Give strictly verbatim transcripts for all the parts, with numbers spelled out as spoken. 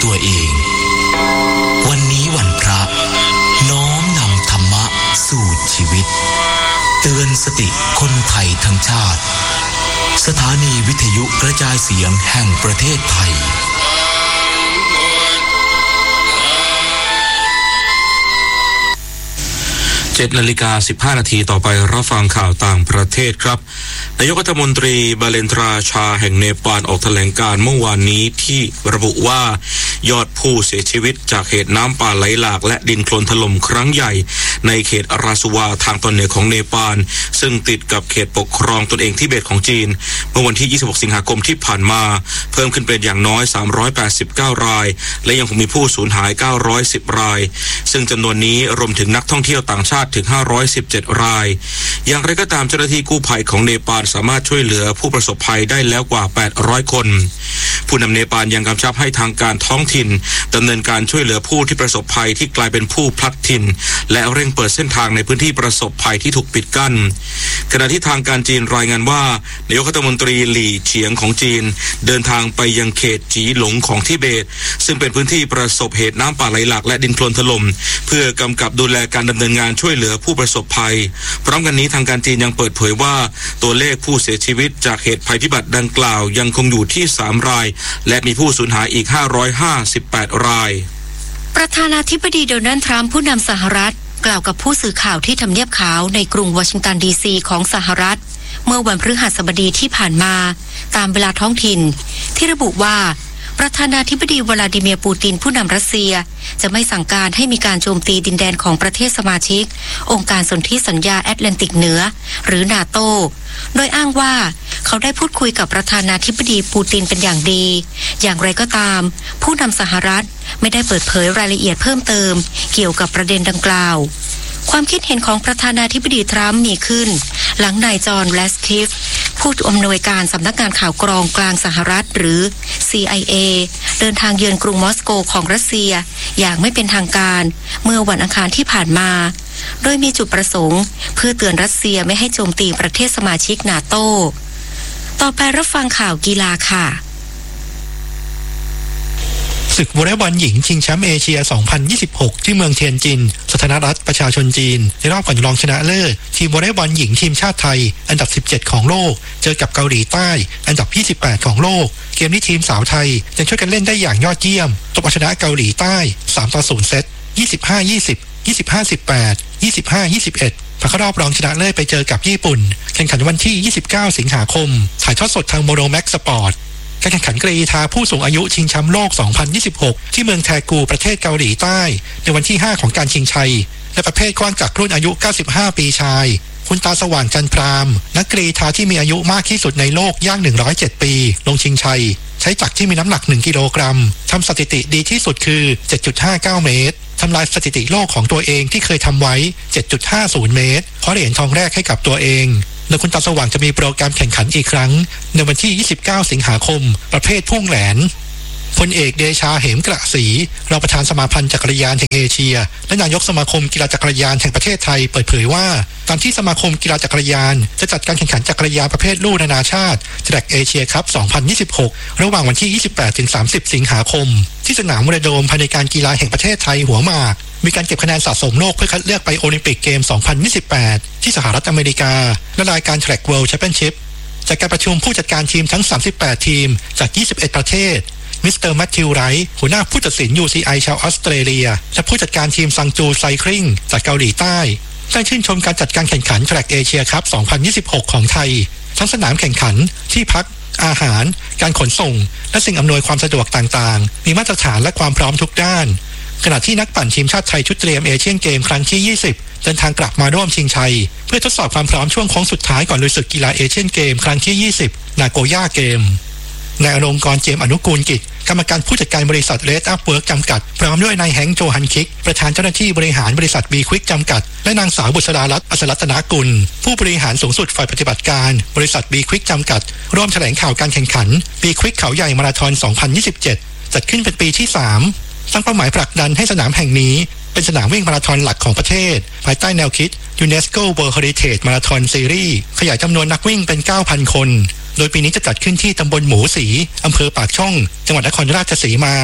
ตัวเองวันนี้วันพระน้อมนำธรรมะสู่ชีวิตเตือนสติคนไทยทั้งชาติสถานีวิทยุกระจายเสียงแห่งประเทศไทยเจ็ดนาฬิกาสิบห้านาทีต่อไปรับฟังข่าวต่างประเทศครับนายกรัฐมนตรีบาเลนทราชาแห่งเนปาลออกแถลงการเมื่อวานนี้ที่ระบุว่ายอดผู้เสียชีวิตจากเหตุน้ำป่าไหลหลากและดินโคลนถล่มครั้งใหญ่ในเขตราสุวาทางตอนเหนือของเนปาลซึ่งติดกับเขตปกครองตนเองทิเบตของจีนเมื่อวันที่ยี่สิบหกสิงหาคมที่ผ่านมาเพิ่มขึ้นเป็นอย่างน้อยสามร้อยแปดสิบเก้ารายและยังคงมีผู้สูญหายเก้าร้อยสิบรายซึ่งจำนวนนี้รวมถึงนักท่องเที่ยวต่างชาติถึงห้าร้อยสิบเจ็ดรายอย่างไรก็ตามเจ้าหน้าที่กู้ภัยของเนปาลสามารถช่วยเหลือผู้ประสบภัยได้แล้วกว่าแปดร้อยคนผู้นำเนปาลยังกำชับให้ทางการท้องถิ่นดำเนินการช่วยเหลือผู้ที่ประสบภัยที่กลายเป็นผู้พลัดถิ่นและเร่งเปิดเส้นทางในพื้นที่ประสบภัยที่ถูกปิดกั้นขณะที่ทางการจีนรายงานว่านายกรัฐมนตรีหลี่เฉียงของจีนเดินทางไปยังเขตจีหลงของทิเบตซึ่งเป็นพื้นที่ประสบเหตุน้ำป่าไหลหลากและดินโคลนถล่มเพื่อกำกับดูแลการดำเนินงานช่วยเหลือผู้ประสบภัยพร้อมกันนี้ทางการจีนยังเปิดเผยว่าตัวเลขผู้เสียชีวิตจากเหตุภัยพิบัติดังกล่าวยังคงอยู่ที่สามรายและมีผู้สูญหายอีกห้าร้อยห้าสิบแปดรายประธานาธิบดีโดนัลด์ทรัมป์ผู้นำสหรัฐกล่าวกับผู้สื่อข่าวที่ทำเนียบขาวในกรุงวอชิงตันดีซีของสหรัฐเมื่อวันพฤหัสบดีที่ผ่านมาตามเวลาท้องถิ่นที่ระบุว่าประธานาธิบดีวลาดิเมียร์ปูตินผู้นำรัสเซียจะไม่สั่งการให้มีการโจมตีดินแดนของประเทศสมาชิกองค์การสนธิสัญญาแอตแลนติกเหนือหรือนาโตโดยอ้างว่าเขาได้พูดคุยกับประธานาธิบดีปูตินเป็นอย่างดีอย่างไรก็ตามผู้นำสหรัฐไม่ได้เปิดเผยรายละเอียดเพิ่มเติมเกี่ยวกับประเด็นดังกล่าวความคิดเห็นของประธานาธิบดีทรัมป์มีขึ้นหลังนายจอห์นแลสคิฟผู้อำนวยการสำนักงานข่าวกรองกลางสหรัฐหรือ ซี ไอ เอ เดินทางเยือนกรุงมอสโกของรัสเซียอย่างไม่เป็นทางการเมื่อวันอังคารที่ผ่านมาโดยมีจุดประสงค์เพื่อเตือนรัสเซียไม่ให้โจมตีประเทศสมาชิกนาโต้ต่อไปรับฟังข่าวกีฬาค่ะศึกวอลเลย์บอลหญิงชิงแชมป์เอเชียสองพันยี่สิบหกที่เมืองเทียนจินสาธารณรัฐประชาชนจีนในรอบก่อนรองชนะเลิศทีมวอลเลย์บอลหญิงทีมชาติไทยอันดับสิบเจ็ดของโลกเจอกับเกาหลีใต้อันดับยี่สิบแปดของโลกเกมนี้ทีมสาวไทยยังช่วยกันเล่นได้อย่างยอดเยี่ยมตบเอาชนะเกาหลีใต้สามต่อศูนย์เซต ยี่สิบห้า ยี่สิบ ยี่สิบห้า สิบแปด ยี่สิบห้า ยี่สิบเอ็ดผ่านเข้ารอบรองชนะเลิศไปเจอกับญี่ปุ่นแข่งขันวันที่ยี่สิบเก้าสิงหาคมถ่ายทอดสดทางโมโนแม็กสปอร์ตการแข่งขันกรีฑาผู้สูงอายุชิงแชมป์โลกสองพันยี่สิบหกที่เมืองแทกูประเทศเกาหลีใต้ในวันที่ห้าของการชิงชัยในประเภทกว้างจากรุ่นอายุเก้าสิบห้าปีชายคุณตาสว่างจันทรามนักกรีฑาที่มีอายุมากที่สุดในโลกย่างหนึ่งร้อยเจ็ดปีลงชิงชัยใช้จักรที่มีน้ำหนักหนึ่งกิโลกรัมทำสถิติดีที่สุดคือ เจ็ดจุดห้าเก้า เมตรทำลายสถิติโลกของตัวเองที่เคยทำไว้ เจ็ดจุดห้าศูนย์ เมตรเพราะเหรียญทองแรกให้กับตัวเองโดยคุณตาสว่างจะมีโปรแกรมแข่งขันอีกครั้งในวันที่ยี่สิบเก้าสิงหาคมประเภทพุ่งแหลนพลเอกเดชาเหมกระศรีรองประธานสมาพันธ์จักรยานแห่งเอเชียและนายกสมาคมกีฬาจักรยานแห่งประเทศไทยเปิดเผยว่าตามที่สมาคมกีฬาจักรยานจะจัดการแข่งขันจักรยานประเภทลู่นานาชาติ Track Asia Cup สองพันยี่สิบหกระหว่างวันที่ยี่สิบแปดถึงสามสิบสิงหาคมที่สนามวอลเลย์โดมภายในการกีฬาแห่งประเทศไทยหัวหมากมีการเก็บคะแนนสะสมโลกเพื่อคัดเลือกไปโอลิมปิกเกมสองพันยี่สิบแปดที่สหรัฐอเมริกาและรายการ Track World Championship จากการประชุมผู้จัดการทีมทั้งสามสิบแปดทีมจากยี่สิบเอ็ดประเทศมิสเตอร์แมทธิวไรท์หัวหน้าผู้ตัดสิน ยู ซี ไอ ชาวออสเตรเลียและผู้จัดการทีมซังจูไซคลิงจากเกาหลีใต้ได้ชื่นชมการจัดการแข่งขัน Track Asia Cup สองพันยี่สิบหกของไทยทั้งสนามแข่งขันที่พักอาหารการขนส่งและสิ่งอำนวยความสะดวกต่างๆมีมาตรฐานและความพร้อมทุกด้านขณะที่นักปั่นทีมชาติไทยชุดเตรียมเอเชียนเกมครั้งที่ยี่สิบเดินทางกลับมาร่วมชิงชัยเพื่อทดสอบความพร้อมช่วงโค้งสุดท้ายก่อนลุยศึกกีฬาเอเชียนเกมครั้งที่ยี่สิบนาโกย่าเกมนายอลงกรณ์เจมส์อนุกูลกิจกรรมการผู้จัดการบริษัท Red Up Work จำกัดพร้อมด้วยนายแฮงค์โจฮันคิกประธานเจ้าหน้าที่บริหารบริษัท B Quick จำกัดและนางสาวบุษรารัตน์อัศรัตนกุลผู้บริหารสูงสุดฝ่ายปฏิบัติการบริษัท B Quick จำกัดร่วมแถลงข่าวการแข่งขัน B Quick เขาใหญ่มาราธอนสองพันยี่สิบเจ็ดจัดขึ้นเป็นปีที่สามตั้งเป้าหมายผลักดันให้สนามแห่งนี้เป็นสนามวิ่งมาราธอนหลักของประเทศภายใต้แนวคิด UNESCO World Heritage Marathon Series ขยายจำนวนนักวิ่งเป็น เก้าพัน คนโดยปีนี้จะจัดขึ้นที่ตำบลหมูสีอำเภอปากช่องจังหวัดนครราชสีมา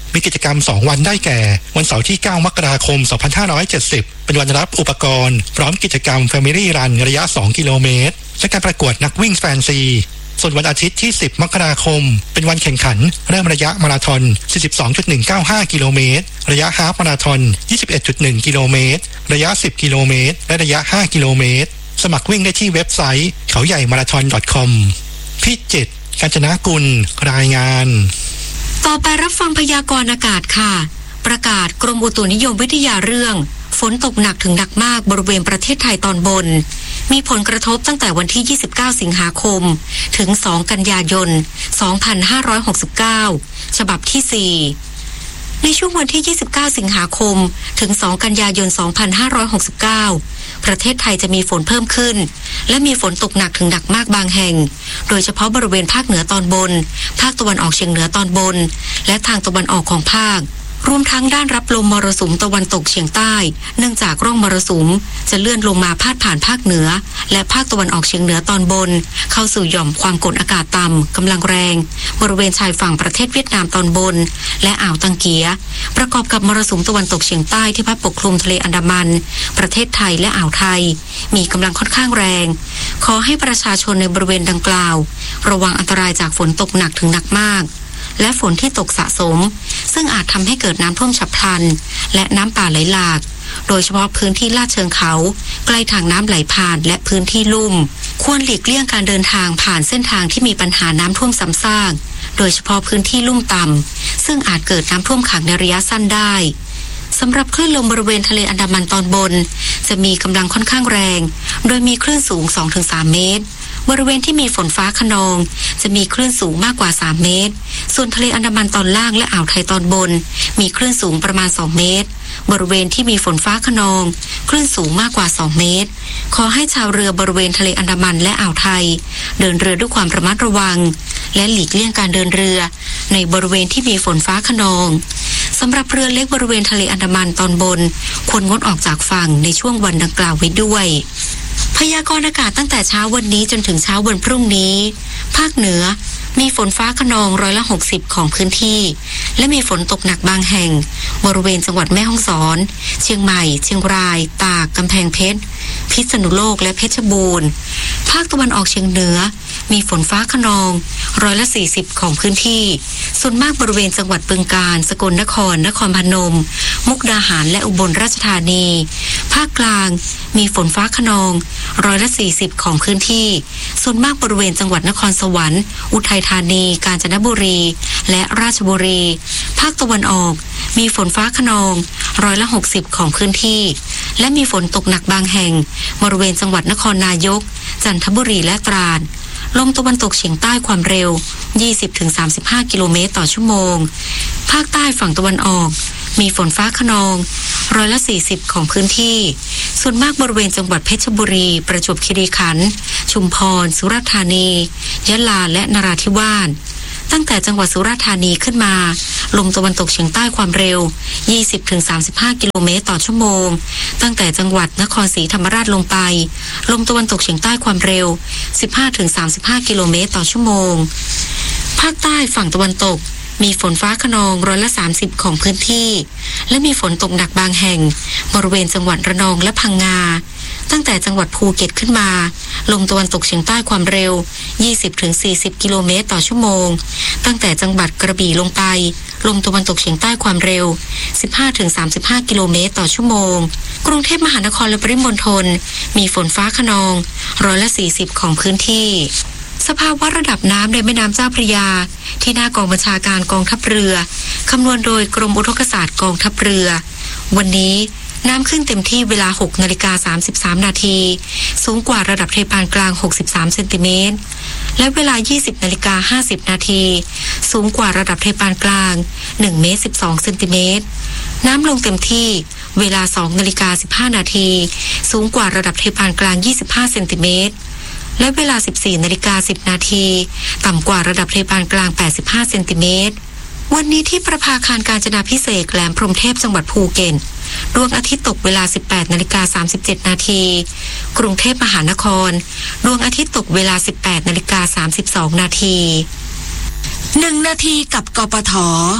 มีกิจกรรมสองวันได้แก่วันเสาร์ที่เก้ามกราคมสองพันห้าร้อยเจ็ดสิบเป็นวันรับอุปกรณ์พร้อมกิจกรรม Family Run ระยะสองกิโลเมตรและการประกวดนักวิ่งแฟนซีส่วนวันอาทิตย์ที่สิบมกราคมเป็นวันแข่งขันเริ่มระยะมาราธอน สี่สิบสองจุดหนึ่งเก้าห้า กิโลเมตรระยะฮาล์ฟมาราธอน ยี่สิบเอ็ดจุดหนึ่ง กิโลเมตรระยะสิบกิโลเมตรและระยะห้ากิโลเมตรสมัครวิ่งได้ที่เว็บไซต์เขาใหญ่มาราธอน .com พิจิตร กาญจนกุลรายงานต่อไปรับฟังพยากรณ์อากาศค่ะประกาศกรมอุตุนิยมวิทยาเรื่องฝนตกหนักถึงหนักมากบริเวณประเทศไทยตอนบนมีผลกระทบตั้งแต่วันที่ยี่สิบเก้าสิงหาคมถึงสองกันยายนสองพันห้าร้อยหกสิบเก้าฉบับที่สี่ในช่วงวันที่ยี่สิบเก้าสิงหาคมถึงสองกันยายนสองพันห้าร้อยหกสิบเก้าประเทศไทยจะมีฝนเพิ่มขึ้นและมีฝนตกหนักถึงหนักมากบางแห่งโดยเฉพาะบริเวณภาคเหนือตอนบนภาคตะวันออกเฉียงเหนือตอนบนและทางตะวันออกของภาครวมทั้งด้านรับลมมรสุมตะวันตกเฉียงใต้เนื่องจากร่องมรสุมจะเลื่อนลงมาพาดผ่านภาคเหนือและภาคตะวันออกเฉียงเหนือตอนบนเข้าสู่หย่อมความกดอากาศต่ำกำลังแรงบริเวณชายฝั่งประเทศเวียดนามตอนบนและอ่าวตังเกียประกอบกับมรสุมตะวันตกเฉียงใต้ที่พัดปกคลุมทะเลอันดามันประเทศไทยและอ่าวไทยมีกำลังค่อนข้างแรงขอให้ประชาชนในบริเวณดังกล่าวระวังอันตรายจากฝนตกหนักถึงหนักมากและฝนที่ตกสะสมซึ่งอาจทำให้เกิดน้ำท่วมฉับพลันและน้ำป่าไหลหลากโดยเฉพาะพื้นที่ลาดเชิงเขาใกล้ทางน้ำไหลผ่านและพื้นที่ลุ่มควรหลีกเลี่ยงการเดินทางผ่านเส้นทางที่มีปัญหาน้ำท่วมซ้ำซากโดยเฉพาะพื้นที่ลุ่มต่ำซึ่งอาจเกิดน้ำท่วมขังในระยะสั้นได้สำหรับคลื่นลมบริเวณทะเลอันดามันตอนบนจะมีกำลังค่อนข้างแรงโดยมีคลื่นสูง สองถึงสาม เมตรบริเวณที่มีฝนฟ้าคะนองจะมีคลื่นสูงมากกว่าสามเมตรส่วนทะเลอันดามันตอนล่างและอ่าวไทยตอนบนมีคลื่นสูงประมาณสองเมตรบริเวณที่มีฝนฟ้าคะนองคลื่นสูงมากกว่าสองเมตรขอให้ชาวเรือบริเวณทะเลอันดามันและอ่าวไทยเดินเรือด้วยความระมัดระวังและหลีกเลี่ยงการเดินเรือในบริเวณที่มีฝนฟ้าคะนองสำหรับเรือเล็กบริเวณทะเลอันดามันตอนบนควรงดออกจากฝั่งในช่วงวันดังกล่าวไว้ด้วยพยากรณ์อากาศตั้งแต่เช้าวันนี้จนถึงเช้าวันพรุ่งนี้ภาคเหนือมีฝนฟ้าคะนองร้อยละหกสิบของพื้นที่และมีฝนตกหนักบางแห่งบริเวณจังหวัดแม่ฮ่องสอนเชียงใหม่เชียงรายตากกำแพงเพชรพิษณุโลกและเพชรบูรณ์ภาคตะวันออกเฉียงเหนือมีฝนฟ้าคะนองร้อยละสี่สิบของพื้นที่ส่วนมากบริเวณจังหวัดบึงกาฬสกลนครนครพนมมุกดาหารและอุบลราชธานีภาคกลางมีฝนฟ้าคะนองร้อยละสี่สิบของพื้นที่ส่วนมากบริเวณจังหวัดนครสวรรค์อุทัยธานีกาญจนบุรีและราชบุรีภาคตะวันออกมีฝนฟ้าคะนองร้อยละหกสิบของพื้นที่และมีฝนตกหนักบางแห่งบริเวณจังหวัดนครนายกจันทบุรีและตราดลมตะวันตกเฉียงใต้ความเร็ว ยี่สิบถึงสามสิบห้า กิโลเมตรต่อชั่วโมงภาคใต้ฝั่งตะวันออกมีฝนฟ้าคะนองร้อยละสี่สิบของพื้นที่ส่วนมากบริเวณจังหวัดเพชรบุรีประจวบคีรีขันธ์ชุมพรสุราษฎร์ธานียะลาและนราธิวาสตั้งแต่จังหวัดสุราษฎร์ธานีขึ้นมาลมตะวันตกเฉียงใต้ความเร็ว ยี่สิบถึงสามสิบห้า กิโลเมตรต่อชั่วโมงตั้งแต่จังหวัดนครศรีธรรมราชลงไปลมตะวันตกเฉียงใต้ความเร็ว สิบห้าถึงสามสิบห้า กิโลเมตรต่อชั่วโมงภาคใต้ฝั่งตะวันตกมีฝนฟ้าคะนองร้อยละสามสิบของพื้นที่และมีฝนตกหนักบางแห่งบริเวณจังหวัดระนองและพังงาตั้งแต่จังหวัดภูเก็ตขึ้นมาลมตะวันตกเฉียงใต้ความเร็ว ยี่สิบถึงสี่สิบ กิโลเมตรต่อชั่วโมงตั้งแต่จังหวัดกระบี่ลงไปลมตะวันตกเฉียงใต้ความเร็ว สิบห้าถึงสามสิบห้า กิโลเมตรต่อชั่วโมงกรุงเทพมหานครและปริมณฑลมีฝนฟ้าคะนองร้อยละสี่สิบของพื้นที่สภาวะระดับน้ำในแม่น้ำเจ้าพระยาที่หน้ากองบัญชาการกองทัพเรือคำนวณโดยกรมอุทกศาสตร์กองทัพเรือวันนี้น้ำขึ้นเต็มที่เวลา หกนาฬิกาสามสิบสาม นาทีสูงกว่าระดับเทปานกลางหกสิบสามเซนติเมตรและเวลา ยี่สิบนาฬิกาห้าสิบ นาทีสูงกว่าระดับเทปานกลางหนึ่งเมตรสิบสองเซนติเมตรน้ำลงเต็มที่เวลา สองนาฬิกาสิบห้า นาทีสูงกว่าระดับเทปานกลางยี่สิบห้าเซนติเมตรและเวลา สิบสี่นาฬิกาสิบ นาทีต่ำกว่าระดับเทปานกลางแปดสิบห้าเซนติเมตรวันนี้ที่ประภาคารกาญจนาภิเษกแหลมพรหมเทพจังหวัดภูเก็ตดวงอาทิตย์ตกเวลา สิบแปดนาฬิกาสามสิบเจ็ด นาทีกรุงเทพมหานครดวงอาทิตย์ตกเวลา สิบแปดนาฬิกาสามสิบสอง นาทีหนึ่งนาทีกับกปทโท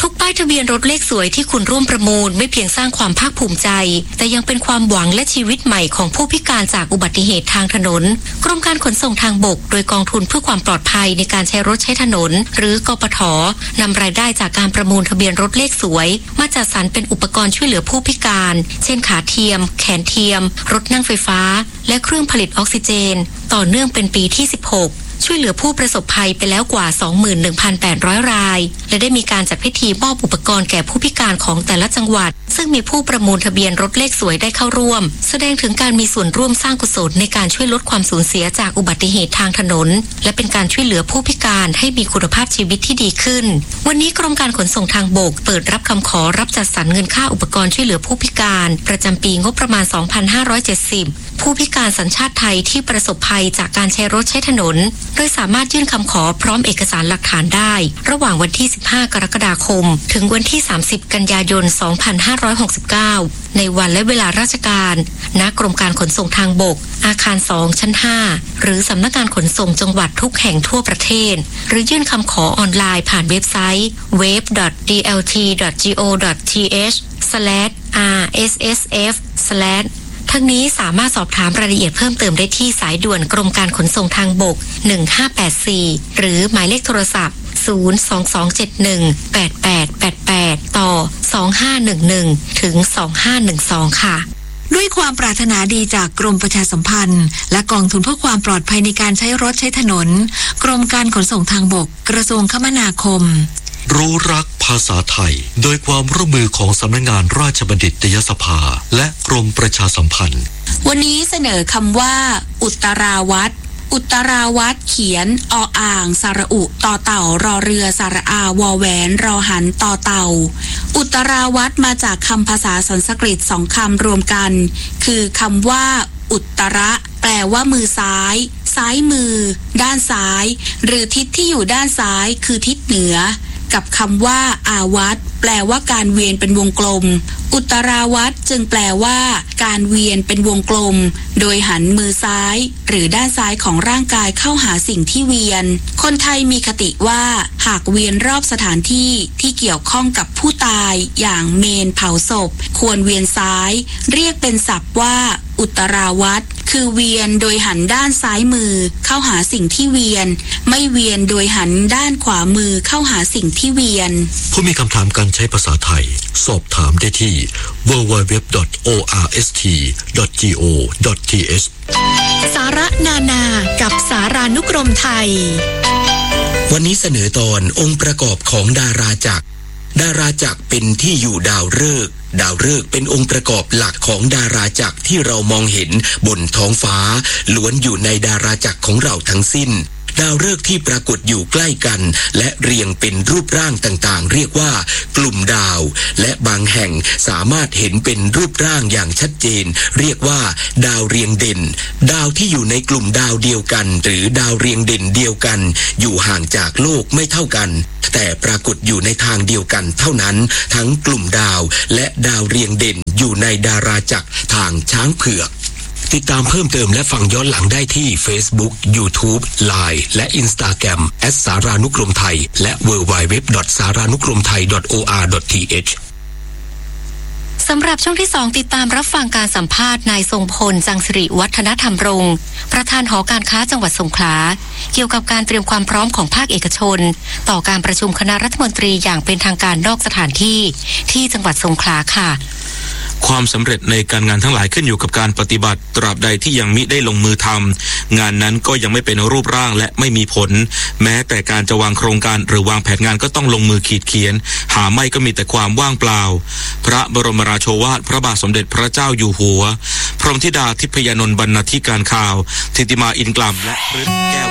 ทุกป้ายทะเบียนรถเลขสวยที่คุณร่วมประมูลไม่เพียงสร้างความภาคภูมิใจแต่ยังเป็นความหวังและชีวิตใหม่ของผู้พิการจากอุบัติเหตุทางถนนกรมการขนส่งทางบกโดยกองทุนเพื่อความปลอดภัยในการใช้รถใช้ถนนหรือกปท.นำรายได้จากการประมูลทะเบียนรถเลขสวยมาจัดสรรเป็นอุปกรณ์ช่วยเหลือผู้พิการเช่นขาเทียมแขนเทียมรถนั่งไฟฟ้าและเครื่องผลิตออกซิเจนต่อเนื่องเป็นปีที่สิบหกช่วยเหลือผู้ประสบภัยไปแล้วกว่า สองหมื่นหนึ่งพันแปดร้อย รายและได้มีการจัดพิธีมอบอุปกรณ์แก่ผู้พิการของแต่ละจังหวัดซึ่งมีผู้ประมูลทะเบียนรถเลขสวยได้เข้าร่วมแสดงถึงการมีส่วนร่วมสร้างกุศลในการช่วยลดความสูญเสียจากอุบัติเหตุทางถนนและเป็นการช่วยเหลือผู้พิการให้มีคุณภาพชีวิตที่ดีขึ้นวันนี้กรมการขนส่งทางบกเปิดรับคำขอรับจัดสรรเงินค่าอุปกรณ์ช่วยเหลือผู้พิการประจำปีงบประมาณ สองพันห้าร้อยเจ็ดสิบ ผู้พิการสัญชาติไทยที่ประสบภัยจากการใช้รถใช้ถนนโดยสามารถยื่นคำขอพร้อมเอกสารหลักฐานได้ระหว่างวันที่สิบห้ากรกฎาคมถึงวันที่สามสิบกันยายนสองพันห้าร้อยหกสิบเก้าในวันและเวลาราชการณกรมการขนส่งทางบกอาคารสองชั้นห้าหรือสำนักงานขนส่งจังหวัดทุกแห่งทั่วประเทศหรือยื่นคำขอออนไลน์ผ่านเว็บไซต์ เวฟ ดอท ดี แอล ที ดอท จี โอ ดอท ที เอช สแลช อาร์ เอส เอส เอฟ สแลชทั้งนี้สามารถสอบถามรายละเอียดเพิ่มเติมได้ที่สายด่วนกรมการขนส่งทางบกหนึ่งห้าแปดสี่หรือหมายเลขโทรศัพท์ศูนย์ สอง สอง เจ็ด หนึ่ง แปด แปด แปด แปดต่อสองห้าหนึ่งหนึ่งถึงสองห้าหนึ่งสองค่ะด้วยความปรารถนาดีจากกรมประชาสัมพันธ์และกองทุนเพื่อความปลอดภัยในการใช้รถใช้ถนนกรมการขนส่งทางบกกระทรวงคมนาคมรู้รักภาษาไทยโดยความร่วมมือของสำนักงานราชบัณฑิตยสภาและกรมประชาสัมพันธ์วันนี้เสนอคำว่าอุตราวัดอุตราวัดเขียนออ่างสระอุต่อเต่ารอเรือสระอาวอแหวนรอหันต่อเต่าอุตราวัดมาจากคำภาษาสันสกฤตสองคำรวมกันคือคำว่าอุตระแปลว่ามือซ้ายซ้ายมือด้านซ้ายหรือทิศที่อยู่ด้านซ้ายคือทิศเหนือกับคำว่าอาวัตแปลว่าการเวียนเป็นวงกลมอุตราวัตจึงแปลว่าการเวียนเป็นวงกลมโดยหันมือซ้ายหรือด้านซ้ายของร่างกายเข้าหาสิ่งที่เวียนคนไทยมีคติว่าหากเวียนรอบสถานที่ที่เกี่ยวข้องกับผู้ตายอย่างเมนเผาศพควรเวียนซ้ายเรียกเป็นศัพท์ว่าอุตราวัตคือเวียนโดยหันด้านซ้ายมือเข้าหาสิ่งที่เวียนไม่เวียนโดยหันด้านขวามือเข้าหาสิ่งที่เวียนผู้มีคำถามการใช้ภาษาไทยสอบถามได้ที่ ดับเบิลยู ดับเบิลยู ดับเบิลยู ดอท โอ อาร์ เอส ที ดอท จี โอ ดอท ที เอชสาระนานากับสารานุกรมไทยวันนี้เสนอตอนองค์ประกอบของดาราจักรดาราจักรเป็นที่อยู่ดาวฤกษ์ดาวฤกษ์เป็นองค์ประกอบหลักของดาราจักรที่เรามองเห็นบนท้องฟ้าล้วนอยู่ในดาราจักรของเราทั้งสิ้นดาวฤกษ์ที่ปรากฏอยู่ใกล้กันและเรียงเป็นรูปร่างต่างๆเรียกว่ากลุ่มดาวและบางแห่งสามารถเห็นเป็นรูปร่างอย่างชัดเจนเรียกว่าดาวเรียงเด่นดาวที่อยู่ในกลุ่มดาวเดียวกันหรือดาวเรียงเด่นเดียวกันอยู่ห่างจากโลกไม่เท่ากันแต่ปรากฏอยู่ในทางเดียวกันเท่านั้นทั้งกลุ่มดาวและดาวเรียงเด่นอยู่ในดาราจักรทางช้างเผือกติดตามเพิ่มเติมและฟังย้อนหลังได้ที่ Facebook YouTube ไลน์ และ Instagram แอท สารานุกรมไทยและ ดับเบิลยู ดับเบิลยู ดับเบิลยู ดอท สารานุกรมไทย ดอท โอ อาร์ ดอท ที เอชสำหรับช่วงที่สองติดตามรับฟังการสัมภาษณ์นายทรงพลจังสิริวัฒนธรรมรงค์ประธานหอการค้าจังหวัดสงขลาเกี่ยวกับการเตรียมความพร้อมของภาคเอกชนต่อการประชุมคณะรัฐมนตรีอย่างเป็นทางการนอกสถานที่ที่จังหวัดสงขลาค่ะความสำเร็จในการงานทั้งหลายขึ้นอยู่กับการปฏิบัติตราบใดที่ยังมิได้ลงมือทำงานนั้นก็ยังไม่เป็นรูปร่างและไม่มีผลแม้แต่การจะวางโครงการหรือวางแผนงานก็ต้องลงมือขีดเขียนหาไม่ก็มีแต่ความว่างเปล่าพระบรมราโชวาทพระบาทสมเด็จพระเจ้าอยู่หัวพรหมธิดาทิพยานนท์บรรณาธิการข่าวธิติมาอินกล่ำและฤทธิ์แก้ว